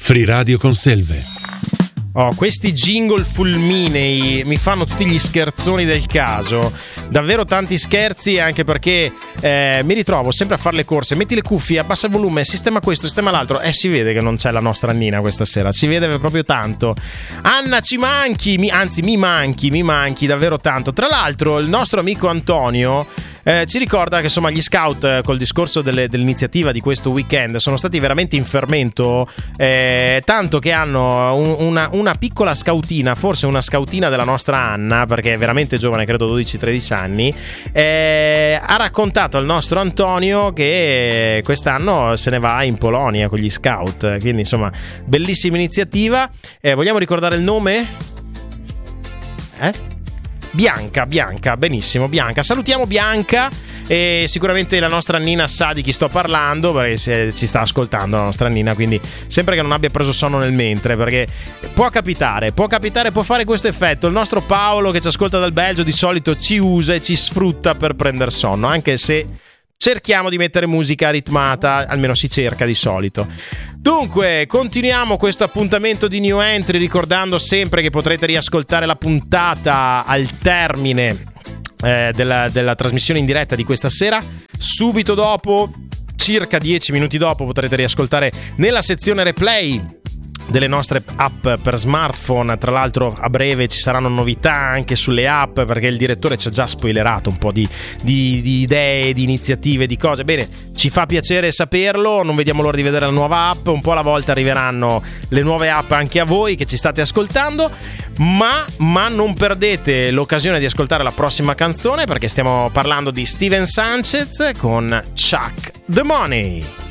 Free Radio Conselve. Oh, questi jingle fulminei mi fanno tutti gli scherzoni del caso, davvero tanti scherzi, anche perché mi ritrovo sempre a fare le corse, metti le cuffie, abbassa il volume, sistema questo, sistema l'altro, si vede che non c'è la nostra Annina questa sera, si vede proprio tanto. Anna, ci manchi, mi manchi davvero tanto. Tra l'altro il nostro amico Antonio ci ricorda che insomma gli scout col discorso dell'iniziativa di questo weekend sono stati veramente in fermento, tanto che hanno una piccola scoutina, forse una scoutina della nostra Anna, perché è veramente giovane, credo 12-13 anni, ha raccontato al nostro Antonio che quest'anno se ne va in Polonia con gli scout, quindi insomma bellissima iniziativa. Vogliamo ricordare il nome? Bianca, benissimo, Bianca. Salutiamo Bianca e sicuramente la nostra Annina sa di chi sto parlando, perché ci sta ascoltando la nostra Annina, quindi sempre che non abbia preso sonno nel mentre, perché può capitare, può fare questo effetto. Il nostro Paolo che ci ascolta dal Belgio di solito ci usa e ci sfrutta per prendere sonno, anche se cerchiamo di mettere musica ritmata, almeno si cerca di solito. Dunque, continuiamo questo appuntamento di New Entry, ricordando sempre che potrete riascoltare la puntata al termine della trasmissione in diretta di questa sera. Subito dopo, circa 10 minuti dopo, potrete riascoltare nella sezione replay delle nostre app per smartphone. Tra l'altro a breve ci saranno novità anche sulle app, perché il direttore ci ha già spoilerato un po' di idee, di iniziative, di cose. Bene, ci fa piacere saperlo, non vediamo l'ora di vedere la nuova app. Un po' alla volta arriveranno le nuove app anche a voi che ci state ascoltando, ma non perdete l'occasione di ascoltare la prossima canzone, perché stiamo parlando di Steven Sanchez con Chuck the Money.